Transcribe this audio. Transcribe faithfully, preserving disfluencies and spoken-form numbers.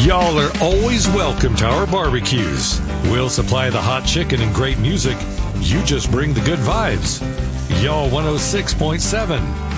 Y'all are always welcome to our barbecues. We'll supply the hot chicken and great music. You just bring the good vibes. Y'all one oh six point seven.